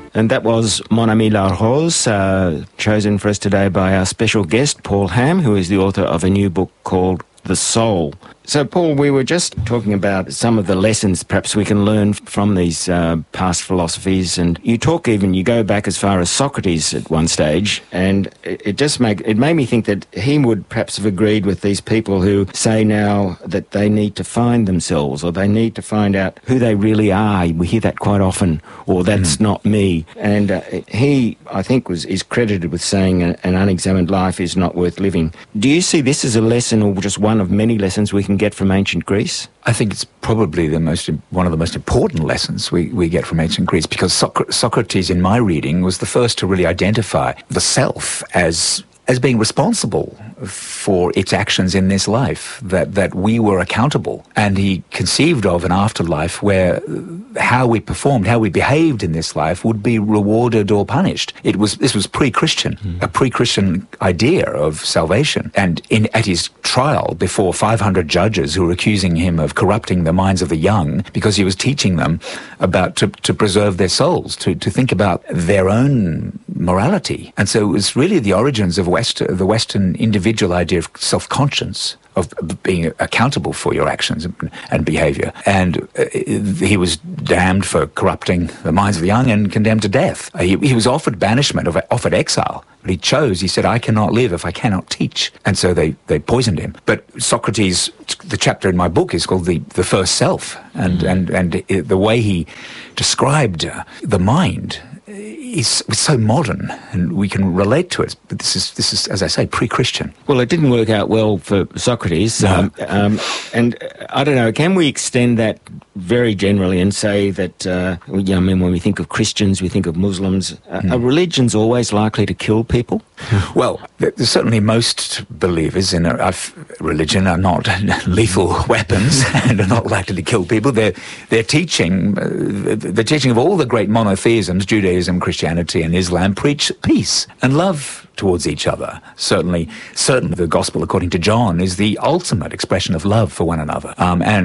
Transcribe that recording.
And that was Mon Ami La Rose, chosen for us today by our special guest, Paul Ham, who is the author of a new book called The Soul. So, Paul, we were just talking about some of the lessons perhaps we can learn from these past philosophies, and you go back as far as Socrates at one stage, and it made me think that he would perhaps have agreed with these people who say now that they need to find themselves, or they need to find out who they really are. We hear that quite often, or that's not me. And he, I think, is credited with saying an unexamined life is not worth living. Do you see this as a lesson, or just one of many lessons we can get from ancient Greece? I think it's probably one of the most important lessons we get from ancient Greece, because Socrates, in my reading, was the first to really identify the self as being responsible for its actions in this life, that we were accountable. And he conceived of an afterlife where how we performed, how we behaved in this life would be rewarded or punished. This was pre-Christian, a pre-Christian idea of salvation. And at his trial before 500 judges who were accusing him of corrupting the minds of the young because he was teaching them about to preserve their souls, to think about their own morality. And so it was really the origins of the Western individual idea of self-conscience, of being accountable for your actions and behaviour. And he was damned for corrupting the minds of the young and condemned to death. He was offered banishment, offered exile, but he said, I cannot live if I cannot teach. And so they poisoned him. But Socrates, the chapter in my book is called The First Self, and the way he described the mind is so modern, and we can relate to it. But this is, as I say, pre-Christian. Well, it didn't work out well for Socrates. No. And I don't know, can we extend that very generally and say that, when we think of Christians, we think of Muslims, are religions always likely to kill people? Well, certainly most believers in religion are not lethal weapons and are not likely to kill people. They're teaching, the teaching of all the great monotheisms, Judaism, Christianity and Islam, preach peace and love towards each other. Certainly the gospel according to John is the ultimate expression of love for one another. And